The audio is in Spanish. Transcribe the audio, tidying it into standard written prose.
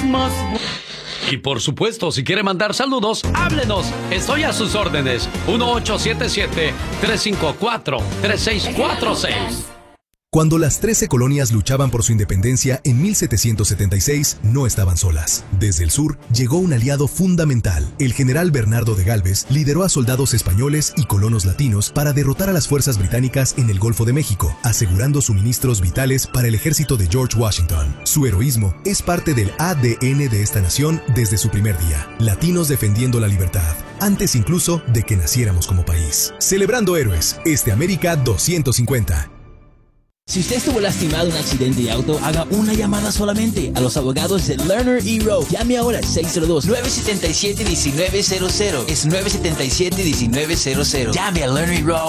más. Y por supuesto, si quiere mandar saludos, háblenos. Estoy a sus órdenes. 1877-354-3646. Cuando las 13 colonias luchaban por su independencia en 1776, no estaban solas. Desde el sur llegó un aliado fundamental. El general Bernardo de Gálvez lideró a soldados españoles y colonos latinos para derrotar a las fuerzas británicas en el Golfo de México, asegurando suministros vitales para el ejército de George Washington. Su heroísmo es parte del ADN de esta nación desde su primer día. Latinos defendiendo la libertad, antes incluso de que naciéramos como país. Celebrando héroes, América 250. Si usted estuvo lastimado en un accidente de auto, haga una llamada solamente a los abogados de Lerner y Rowe. Llame ahora al 602-977-1900. Es 977-1900. Llame a Lerner y Rowe.